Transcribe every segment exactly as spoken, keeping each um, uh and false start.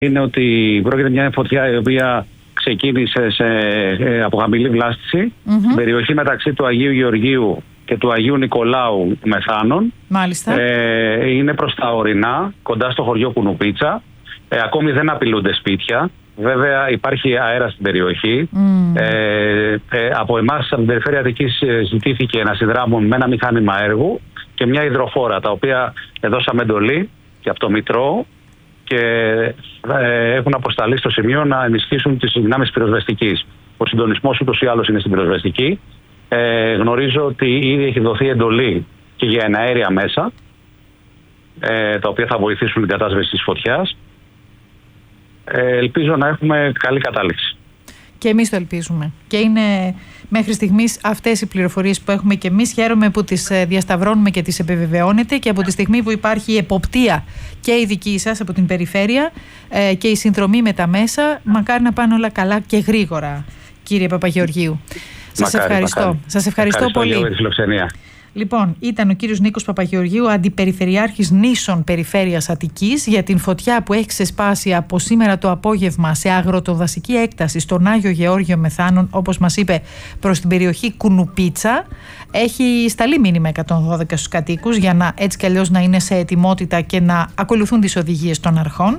είναι ότι πρόκειται για μια φωτιά η οποία ξεκίνησε σε, ε, από χαμηλή βλάστηση mm-hmm. στην περιοχή μεταξύ του Αγίου Γεωργίου και του Αγίου Νικολάου Μεθάνων. Μάλιστα. Ε, είναι προς τα ορεινά, κοντά στο χωριό Κουνουπίτσα. Ε, ακόμη δεν απειλούνται σπίτια. Βέβαια υπάρχει αέρα στην περιοχή. Mm. Ε, ε, από εμάς από την περιφέρεια Αττικής ζητήθηκε να συνδράμουν με ένα μηχάνημα έργου και μια υδροφόρα, τα οποία δώσαμε εντολή και από το Μητρό και ε, έχουν αποσταλεί στο σημείο να ενισχύσουν τις δυνάμεις πυροσβεστικής. Ο συντονισμός ούτως ή άλλως είναι στην πυροσβεστική. Ε, γνωρίζω ότι ήδη έχει δοθεί εντολή και για εναέρια μέσα, ε, τα οποία θα βοηθήσουν την κατάσβεση της φωτιάς. Ε, ελπίζω να έχουμε καλή κατάληξη. Και εμείς το ελπίζουμε. Και είναι μέχρι στιγμής αυτές οι πληροφορίες που έχουμε και εμείς. Χαίρομαι που τις διασταυρώνουμε και τις επιβεβαιώνετε, και από τη στιγμή που υπάρχει η εποπτεία και η δική σας από την περιφέρεια ε, και η συνδρομή με τα μέσα, μακάρι να πάνε όλα καλά και γρήγορα, κύριε Παπαγεωργίου. Σας μακάρι, ευχαριστώ. Μακάρι. Σας ευχαριστώ, ευχαριστώ πολύ. Για τη φιλοξενία. Λοιπόν, ήταν ο κύριος Νίκος Παπαγεωργίου, Αντιπεριφερειάρχης Νήσων Περιφέρειας Αττικής, για την φωτιά που έχει ξεσπάσει από σήμερα το απόγευμα σε αγροτοδασική έκταση στον Άγιο Γεώργιο Μεθάνων, όπως μας είπε, προς την περιοχή Κουνουπίτσα. Έχει σταλεί μήνυμα εκατόν δώδεκα στους κατοίκους για να έτσι κι αλλιώς να είναι σε ετοιμότητα και να ακολουθούν τις οδηγίες των αρχών.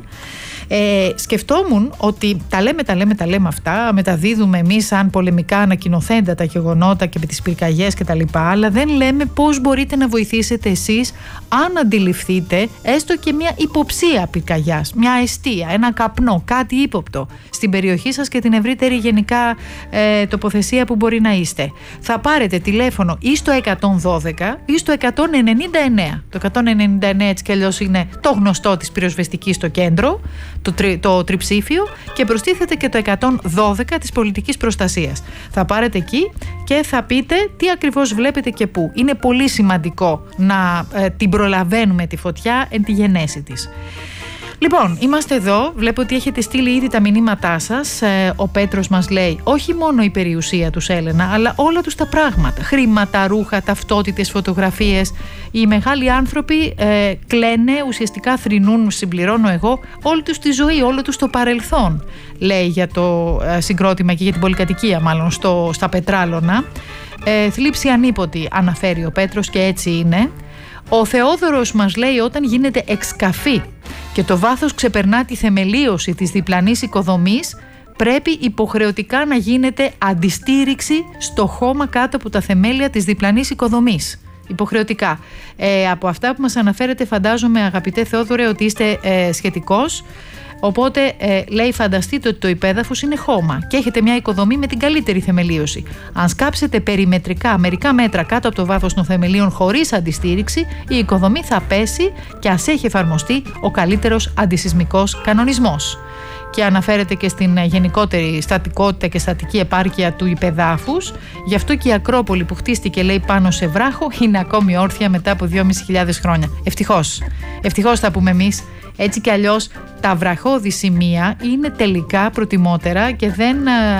Ε, σκεφτόμουν ότι τα λέμε, τα λέμε, τα λέμε αυτά, μεταδίδουμε εμείς σαν πολεμικά ανακοινοθέντα τα γεγονότα και με τις πυρκαγιές και τα λοιπά, αλλά δεν λέμε πώς μπορείτε να βοηθήσετε εσείς αν αντιληφθείτε έστω και μια υποψία πυρκαγιάς, μια αιστεία, ένα καπνό, κάτι ύποπτο στην περιοχή σας και την ευρύτερη γενικά ε, τοποθεσία που μπορεί να είστε. Θα πάρετε τηλέφωνο ή στο εκατόν δώδεκα ή στο εκατόν ενενήντα εννέα. Το εκατόν ενενήντα εννέα έτσι κι αλλιώς είναι το γνωστό της πυροσβεστικής στο κέντρο, το, τρι, το τριψήφιο, και προστίθεται και το εκατόν δώδεκα της πολιτικής προστασίας. Θα πάρετε εκεί και θα πείτε τι ακριβώς βλέπετε και πού. Είναι πολύ σημαντικό να ε, την προλαβαίνουμε τη φωτιά εν τη γενέση της. Λοιπόν, είμαστε εδώ. Βλέπω ότι έχετε στείλει ήδη τα μηνύματά σας. Ε, ο Πέτρος μας λέει όχι μόνο η περιουσία τους, Έλενα, αλλά όλα τους τα πράγματα. Χρήματα, ρούχα, ταυτότητες, φωτογραφίες. Οι μεγάλοι άνθρωποι ε, κλαίνε, ουσιαστικά θρηνούν, συμπληρώνω εγώ, όλη τους τη ζωή, όλο τους το παρελθόν. Λέει για το ε, συγκρότημα και για την πολυκατοικία, μάλλον στο, στα Πετράλωνα. Ε, θλίψη ανίποτη, αναφέρει ο Πέτρος, και έτσι είναι. Ο Θεόδωρος μας λέει όταν γίνεται εξκαφή και το βάθος ξεπερνά τη θεμελίωση της διπλανής οικοδομής, πρέπει υποχρεωτικά να γίνεται αντιστήριξη στο χώμα κάτω από τα θεμέλια της διπλανής οικοδομής. Υποχρεωτικά. Ε, από αυτά που μας αναφέρετε, φαντάζομαι, αγαπητέ Θεόδωρε, ότι είστε ε, σχετικός. Οπότε ε, λέει, φανταστείτε ότι το υπέδαφος είναι χώμα και έχετε μια οικοδομή με την καλύτερη θεμελίωση. Αν σκάψετε περιμετρικά μερικά μέτρα κάτω από το βάθος των θεμελίων χωρίς αντιστήριξη, η οικοδομή θα πέσει και ας έχει εφαρμοστεί ο καλύτερος αντισυσμικός κανονισμός. Και αναφέρεται και στην γενικότερη στατικότητα και στατική επάρκεια του υπεδάφους. Γι' αυτό και η Ακρόπολη που χτίστηκε, λέει, πάνω σε βράχο είναι ακόμη όρθια μετά από δυόμισι χιλιάδες χρόνια. Ευτυχώς. Ευτυχώς θα πούμε εμείς. Έτσι κι αλλιώς τα βραχώδη σημεία είναι τελικά προτιμότερα και δεν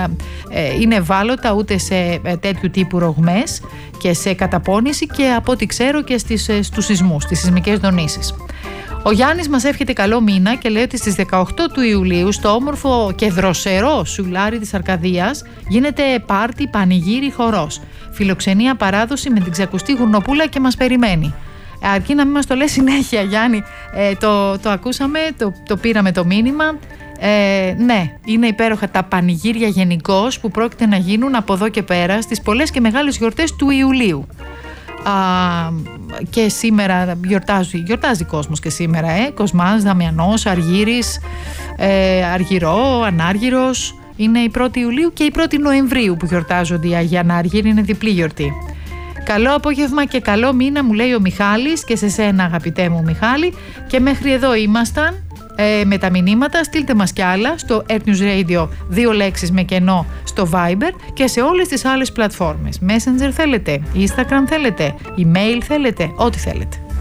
ε, είναι ευάλωτα ούτε σε ε, τέτοιου τύπου ρογμές και σε καταπώνηση και από ό,τι ξέρω και στις, ε, στους σεισμούς, στις σεισμικές δονήσεις. Ο Γιάννης μας εύχεται καλό μήνα και λέει ότι στις δεκαοκτώ του Ιουλίου στο όμορφο και δροσερό Σουλάρι της Αρκαδίας γίνεται πάρτι, πανηγύρι, χορός. Φιλοξενία, παράδοση με την ξακουστή γουρνοπούλα και μας περιμένει. Αρκεί να μην μας το λέει συνέχεια, Γιάννη. Ε, το, το ακούσαμε, το, το πήραμε το μήνυμα. Ε, ναι, είναι υπέροχα τα πανηγύρια γενικώς που πρόκειται να γίνουν από εδώ και πέρα στις πολλές και μεγάλες γιορτές του Ιουλίου. Α, και σήμερα γιορτάζει, γιορτάζει κόσμος και σήμερα, ε, Κοσμάς, Δαμιανός, Αργύρης, ε, Αργυρό, Ανάργυρος. Είναι η πρώτη Ιουλίου και η πρώτη Νοεμβρίου που γιορτάζονται οι Άγιοι Ανάργυροι, είναι διπλή γιορτή. Καλό απόγευμα και καλό μήνα, μου λέει ο Μιχάλης, και σε σένα, αγαπητέ μου Μιχάλη. Και μέχρι εδώ ήμασταν ε, με τα μηνύματα. Στείλτε μας κι άλλα στο Earth News Radio, δύο λέξεις με κενό, στο Viber και σε όλες τις άλλες πλατφόρμες. Messenger θέλετε, Instagram θέλετε, email θέλετε, ό,τι θέλετε.